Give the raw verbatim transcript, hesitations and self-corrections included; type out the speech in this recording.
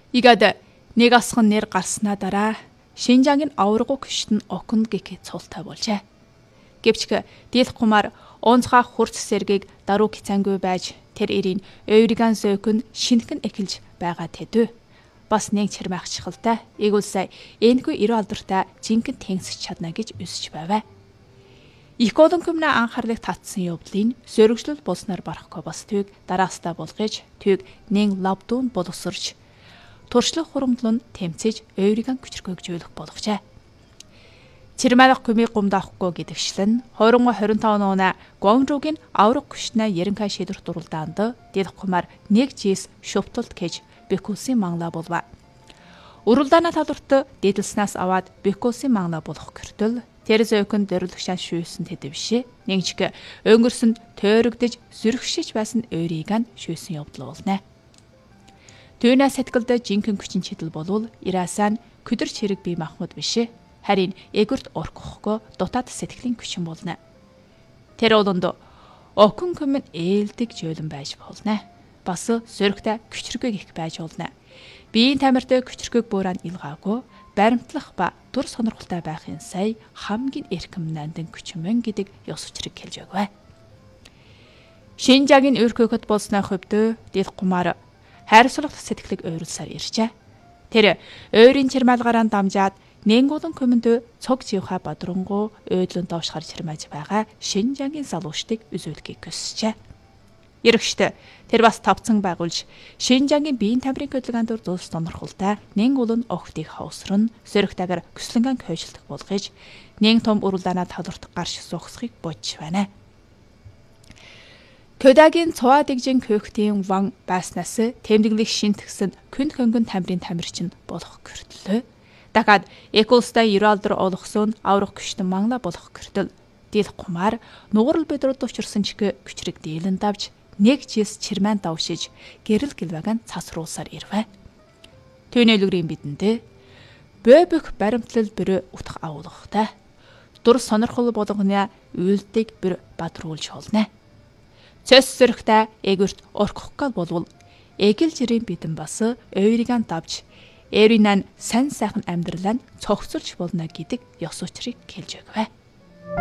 Игад нэг асхан нэр гарснаа дараа Шинжаангийн аврагу гүшт нь окн гэх цуултай болжээ. Гэвч Дил Кумар онцгой хурц сэргийг даруй кицангүй байж тэр ирийн Ойриган зөөхөн шинхэн эхэлж байгаа тэдв. Бас нэг чирмах чихалтай эгүүлсэй энэгүй эрүү алдартай жинхэнэ тэнгисч чадна гэж өсөж байваа. Их олон хүмүүний анхаарлыг татсан явдлын сөрөгжлөл болсноор барахгүй бас тийг дараастаа болгож тийг нэг лавдуун боловсрч туршлах хурамдлан тэмцэж Ойриган күчрхөг жөөлөх болгожээ. Чирмайлах көмийг гомдохгүй гэдэгшлэн двадцать двадцать пять оноо Гуанчжоугийн авраг гүшнэ Яринкай шийдвэр дурлдаанд Дил Кумар нэг жис шөвтөлт гэж Беккусын мангла болва. Уралдаана талбарт дэдэлснаас аваад Беккусын мангла болох гэртэл тэр зөөхөн дөрлөгшан шүүсэн тэд бишээ. Нэгчг өнгөрсөнд тойрогдож зүрхшиж байсан Ойриган шүүсэн явдал болно. Түүнээ сэтгэлд жинхэнэ хүчин чидэл болвол Ирасан көдөрч хэрэг бие махмуд бишээ. Харин эгэрт орхохгүй дутаад сэтгэлийн хүчин болно. Тэр олонд окон көмөн ээлдэг жөөлөн байж болно. Бас сөрөгтэй күчрхэг их байж болно. Биеийн тамиртай күчрхэг буурaan илгаагүй баримтлах ба дур сонирхолтой байхын сая хамгийн эрхэм нандин күчмэн гэдэг ёс учрыг хэлж өгвэ. Шинжаагийн өрхөөхөд болсны хувьд Дил Кумар хайрцагт сэтгэлийг ойрлсаар иржээ. Тэр ойрын чирмайлгараа дамжаад Нэнгулан көмөнд цог живха бадрангуу ойдлон доошхар чирмааж байгаа Шинжаагийн залуучдыг үзүүлэхийг хүсжээ. Иргэштэй тэр бас тавцан байгуулж Шинжаагийн биеийн тамирын хөдөлгөөнд дөр дус сонирхолтой Нэнгулан огтыг хавсран сөрөгтэйгээр көслөнгөн хойшлох болгож нэн том уралдаана талбарт гарч сухсхийг бодж байна. Төдагийн цуваа дэгжин көөхтийн ван байснаас тэмдэглэх шинтгсэн күн хөнгөн тамирын тамирчин болох гэртлээ. Дахад эколстай ералдар олгосон аврах гүштэн мангла болох гэртэл Дил Кумар нуурал бидрүүд учирсан ч күчрэг дийлэн давж нэг жис чирмэн давшиж гэрэл гэлвагаан цасруулсаар ирвэ. Төнөөлгөрийн бидэндээ бөбөх баримтлал бөрө утх авуулгатай дур сонирхол болгоны үйлдийг бэр бадруулж холно. Цэс сөрөгтэй эгэрт орхохгал болвол эгэл жирийн бидэн бас Ойриган давж Эринан сайн сайхан амьдралаа цогцолж болно гэдэг ёс учрыг хэлж өгвэ.